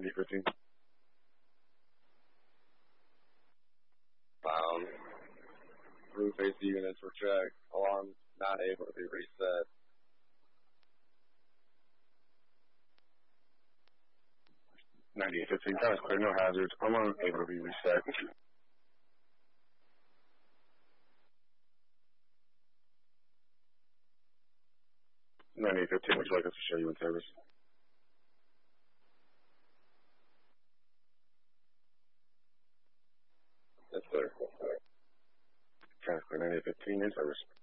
9015. Roof AC units were checked. Alarm not able to be reset. $98.15, that was clear, no hazards. Alarm able to be reset. $98.15, would you like us to show you in service? That's clear. Clear, $98.15 in service.